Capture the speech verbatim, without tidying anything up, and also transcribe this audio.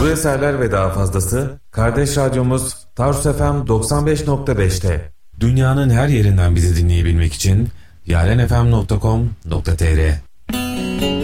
Bu eserler ve daha fazlası kardeş radyomuz Tarsus F M doksan beş nokta beşte. Dünyanın her yerinden bizi dinleyebilmek için yarenfm nokta com nokta tr